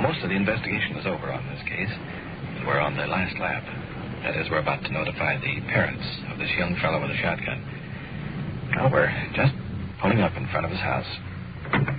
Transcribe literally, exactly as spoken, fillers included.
most of the investigation is over on this case. We're on the last lap. That is, we're about to notify the parents of this young fellow with a shotgun. Now, we're just pulling up in front of his house.